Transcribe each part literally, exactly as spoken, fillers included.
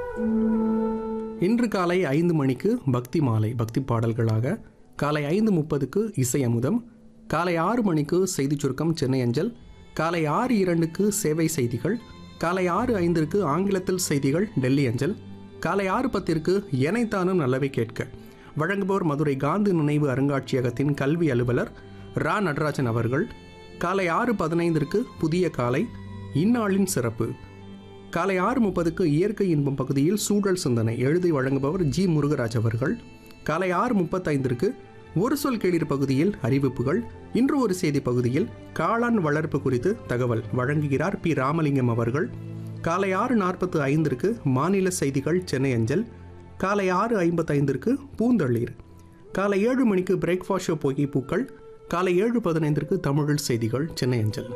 இன்று காலை ஐந்து மணிக்கு பக்தி மாலை பக்தி பாடல்களாக, காலை ஐந்து முப்பதுக்கு இசை அமுதம், காலை ஆறு மணிக்கு செய்திச் சுருக்கம் சென்னை அஞ்சல், காலை ஆறு இரண்டுக்கு சேவை செய்திகள், காலை ஆறு ஐந்திற்கு ஆங்கிலத்தில் செய்திகள் டெல்லி அஞ்சல், காலை ஆறு பத்திற்கு எனைத்தானும் நல்லவை கேட்க வழங்குபவர் மதுரை காந்தி நினைவு அருங்காட்சியகத்தின் கல்வி அலுவலர் ரா நடராஜன் அவர்கள். காலை ஆறு பதினைந்திற்கு புதிய காலை இந்நாளின் சிறப்பு, காலை ஆறு முப்பதுக்கு இயற்கை இன்பம் பகுதியில் சூழல் சிந்தனை எழுதி வழங்குபவர் ஜி முருகராஜ் அவர்கள். காலை ஆறு முப்பத்தைந்திற்கு ஒரு சொல் கேளிர் பகுதியில் அறிவிப்புகள், இன்று ஒரு செய்தி பகுதியில் காளான் வளர்ப்பு குறித்து தகவல் வழங்குகிறார் பி ராமலிங்கம் அவர்கள். காலை ஆறு நாற்பத்து ஐந்திற்கு மாநில செய்திகள் சென்னை அஞ்சல், காலை ஆறு ஐம்பத்தைந்திற்கு பூந்தளிர், காலை ஏழு மணிக்கு பிரேக்ஃபாஸ்ட் ஷோ பொய்கை பூக்கள், காலை ஏழு பதினைந்திற்கு தமிழில் செய்திகள் சென்னை அஞ்சல்.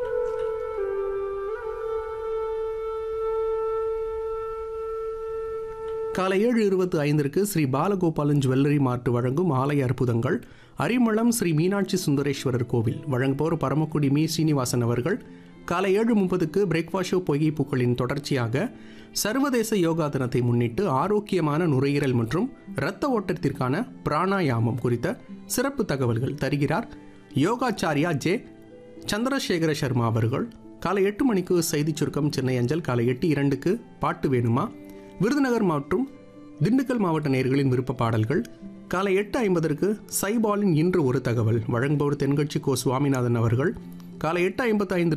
காலை ஏழு இருபத்தி ஐந்திற்கு ஸ்ரீ பாலகோபாலன் ஜுவல்லரி மார்ட் வழங்கும் ஆலய அற்புதங்கள், அரிமளம் ஸ்ரீ மீனாட்சி சுந்தரேஸ்வரர் கோவில் வழங்குபவர் பரமக்குடி மீ சீனிவாசன் அவர்கள். காலை ஏழு முப்பதுக்கு பிரேக்ஃபாஸ்ட் ஷோ பொய்கை பூக்களின் தொடர்ச்சியாக சர்வதேச யோகா தினத்தை முன்னிட்டு ஆரோக்கியமான நுரையீரல் மற்றும் இரத்த ஓட்டத்திற்கான பிராணாயாமம் குறித்த சிறப்பு தகவல்கள் தருகிறார் யோகாச்சாரியா ஜே சந்திரசேகர சர்மா அவர்கள். காலை எட்டு மணிக்கு செய்திச் சுருக்கம் சென்னை அஞ்சல், காலை எட்டு இரண்டுக்கு பாட்டு வேணுமா விருதுநகர் மற்றும் திண்டுக்கல் மாவட்ட நேயர்களின் விருப்ப பாடல்கள், காலை எட்டு ஐம்பதற்கு சைபாலின் இன்று ஒரு தகவல் வழங்குபவர் தென்கட்சி கோ சுவாமிநாதன் அவர்கள். காலை எட்டு ஐம்பத்தி ஐந்து